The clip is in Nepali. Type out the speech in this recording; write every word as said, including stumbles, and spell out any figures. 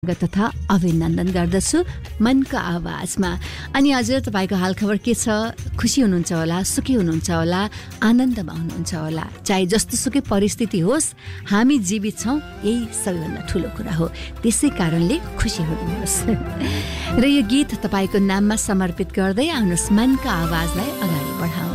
तथा अभिनन्दन गर्दछु मनको आवाजमा। अनि हजुर तपाईँको हालखबर के छ? खुसी हुनुहुन्छ होला, सुखी हुनुहुन्छ होला, आनन्दमा हुनुहुन्छ होला। चाहे जस्तो सुकै परिस्थिति होस्, हामी जीवित छौँ, यही सबैभन्दा ठुलो कुरा हो। त्यसै कारणले खुसी हुनुहोस्। र यो गीत तपाईँको नाममा समर्पित गर्दै आउनुहोस्, मनको आवाजलाई अगाडि बढाउँ।